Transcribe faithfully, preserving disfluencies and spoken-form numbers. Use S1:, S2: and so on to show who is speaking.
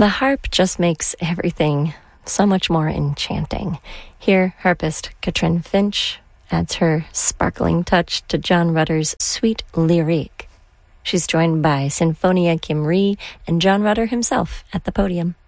S1: The harp just makes everything so much more enchanting. Here, harpist Katrin Finch adds her sparkling touch to John Rutter's sweet lyrique. She's joined by Sinfonia Kim Rhee and John Rutter himself at the podium.